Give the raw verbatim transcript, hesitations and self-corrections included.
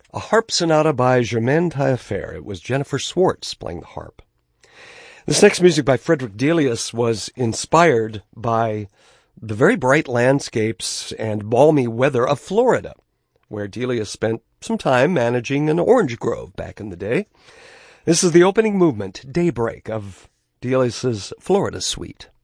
A harp sonata by Germaine Taillefer. It was Jennifer Swartz playing the harp. This next music by Frederick Delius was inspired by the very bright landscapes and balmy weather of Florida, where Delius spent some time managing an orange grove back in the day. This is the opening movement, Daybreak, of Delius's Florida Suite.